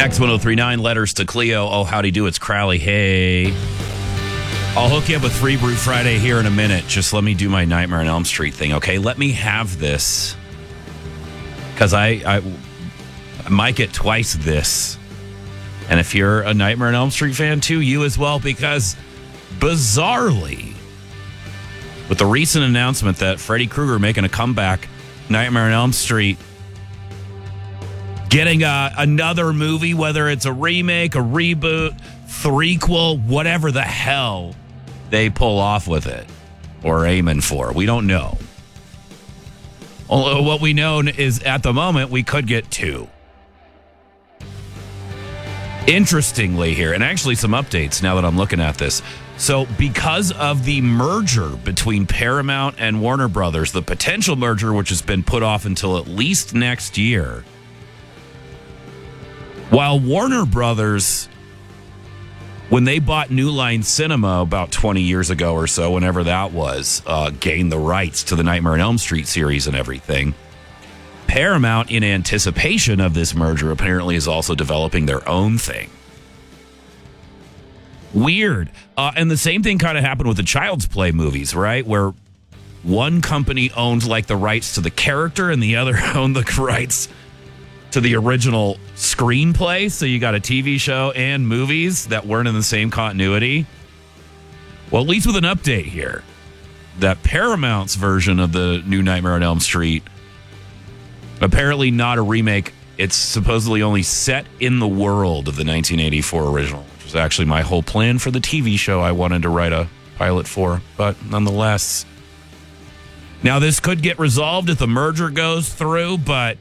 X1039, letters to Cleo. Oh, howdy do, it's Crowley. Hey. I'll hook you up with Free Brew Friday here in a minute. Just let me do my Nightmare on Elm Street thing, okay? Let me have this. Because I might get twice this. And if you're a Nightmare on Elm Street fan too, you as well, because bizarrely, with the recent announcement that Freddy Krueger making a comeback, Nightmare on Elm Street getting another movie, whether it's a remake, a reboot, threequel, whatever the hell they pull off with it or aiming for. We don't know. Although what we know is at the moment we could get two. Interestingly here, and actually some updates now that I'm looking at this. So because of the merger between Paramount and Warner Brothers, the potential merger, which has been put off until at least next year, while Warner Brothers, when they bought New Line Cinema about 20 years ago or so, whenever that was, gained the rights to the Nightmare on Elm Street series and everything, Paramount, in anticipation of this merger, apparently is also developing their own thing. Weird. And the same thing kind of happened with the Child's Play movies, right? Where one company owned like the rights to the character and the other owned the rights to the original screenplay. So you got a TV show and movies that weren't in the same continuity. Well, at least with an update here, that Paramount's version of the new Nightmare on Elm Street, apparently not a remake. It's supposedly only set in the world of the 1984 original, which was actually my whole plan for the TV show I wanted to write a pilot for. But nonetheless, now this could get resolved if the merger goes through, but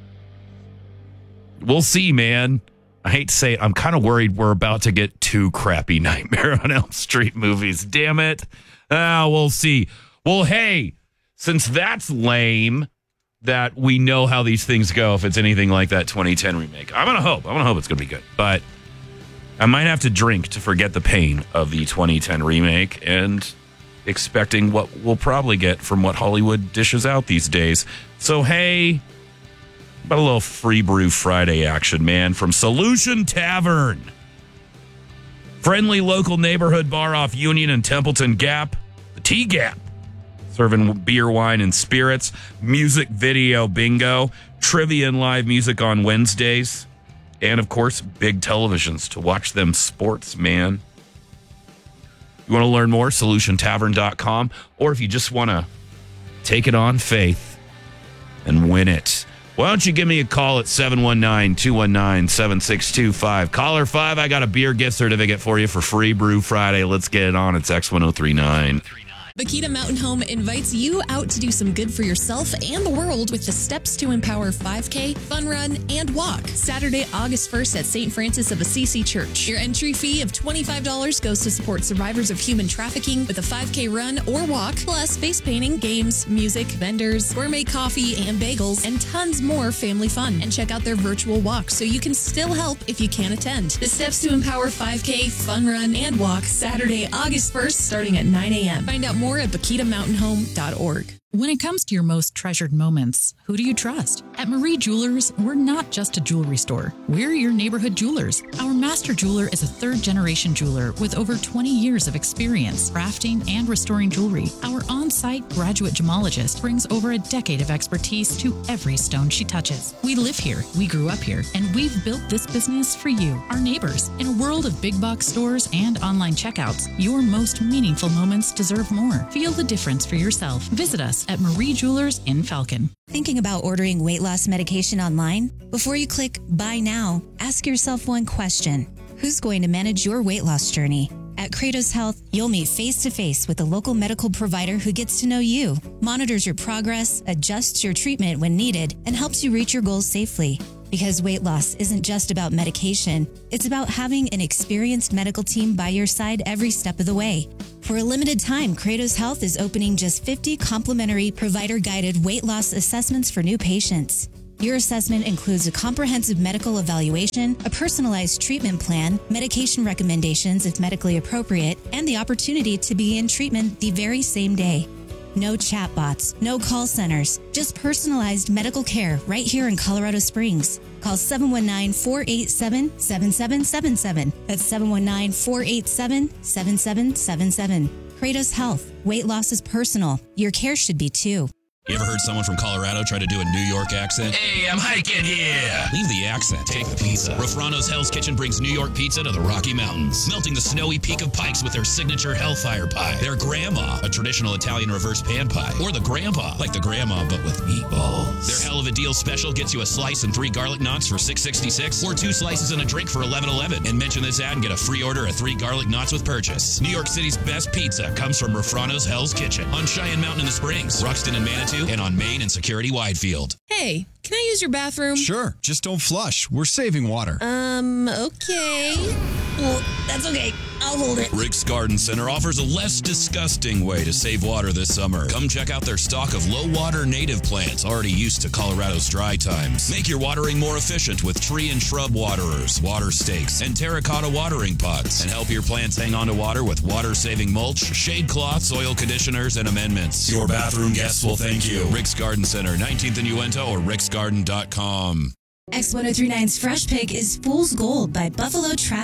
we'll see, man. I hate to say it. I'm kind of worried we're about to get two crappy Nightmare on Elm Street movies. Damn it. We'll see. Well, hey, since that's lame that we know how these things go, if it's anything like that 2010 remake, I'm going to hope it's going to be good. But I might have to drink to forget the pain of the 2010 remake and expecting what we'll probably get from what Hollywood dishes out these days. So, hey, about a little Free Brew Friday action, man, from Solution Tavern. Friendly local neighborhood bar off Union and Templeton Gap. The T-Gap. Serving beer, wine, and spirits. Music, video, bingo. Trivia and live music on Wednesdays. And, of course, big televisions to watch them sports, man. You want to learn more? SolutionTavern.com. Or if you just want to take it on faith and win it, why don't you give me a call at 719-219-7625. Caller 5, I got a beer gift certificate for you for Free Brew Friday. Let's get it on. It's X1039. Bakita Mountain Home invites you out to do some good for yourself and the world with the Steps to Empower 5K, Fun Run, and Walk. Saturday, August 1st at St. Francis of Assisi Church. Your entry fee of $25 goes to support survivors of human trafficking with a 5K run or walk, plus face painting, games, music, vendors, gourmet coffee and bagels, and tons more family fun. And check out their virtual walk so you can still help if you can't attend. The Steps to Empower 5K, Fun Run, and Walk, Saturday, August 1st, starting at 9 a.m. Find out more at BakitaMountainHome.org. When it comes to your most treasured moments, who do you trust? At Marie Jewelers, we're not just a jewelry store. We're your neighborhood jewelers. Our master jeweler is a third-generation jeweler with over 20 years of experience crafting and restoring jewelry. Our on-site graduate gemologist brings over a decade of expertise to every stone she touches. We live here, we grew up here, and we've built this business for you, our neighbors. In a world of big box stores and online checkouts, your most meaningful moments deserve more. Feel the difference for yourself. Visit us at Marie Jewelers in Falcon. Thinking about ordering weight loss medication online? Before you click Buy Now, ask yourself one question. Who's going to manage your weight loss journey? At Kratos Health, you'll meet face-to-face with a local medical provider who gets to know you, monitors your progress, adjusts your treatment when needed, and helps you reach your goals safely. Because weight loss isn't just about medication, it's about having an experienced medical team by your side every step of the way. For a limited time, Kratos Health is opening just 50 complimentary provider-guided weight loss assessments for new patients. Your assessment includes a comprehensive medical evaluation, a personalized treatment plan, medication recommendations if medically appropriate, and the opportunity to begin treatment the very same day. No chatbots, no call centers, just personalized medical care right here in Colorado Springs. Call 719-487-7777. That's 719-487-7777. Kratos Health. Weight loss is personal. Your care should be too. You ever heard someone from Colorado try to do a New York accent? Hey, I'm hiking here. Leave the accent. Take the pizza. Rafrano's Hell's Kitchen brings New York pizza to the Rocky Mountains, melting the snowy peak of Pikes with their signature Hellfire Pie, their Grandma, a traditional Italian reverse pan pie, or the Grandpa, like the Grandma but with meatballs. Their Hell of a Deal special gets you a slice and 3 garlic knots for $6.66, or 2 slices and a drink for $11.11. And mention this ad and get a free order of 3 garlic knots with purchase. New York City's best pizza comes from Rafrano's Hell's Kitchen on Cheyenne Mountain in the Springs, Ruxton and Manitou, and on Main and Security Widefield. Hey, can I use your bathroom? Sure, just don't flush. We're saving water. Okay. Well, that's okay. I'll hold it. Rick's Garden Center offers a less disgusting way to save water this summer. Come check out their stock of low-water native plants already used to Colorado's dry times. Make your watering more efficient with tree and shrub waterers, water stakes, and terracotta watering pots. And help your plants hang on to water with water-saving mulch, shade cloths, oil conditioners, and amendments. Your bathroom guests will thank you. Rick's Garden Center, 19th and Uinta, or ricksgarden.com. X1039's Fresh Pick is Fool's Gold by Buffalo Travel.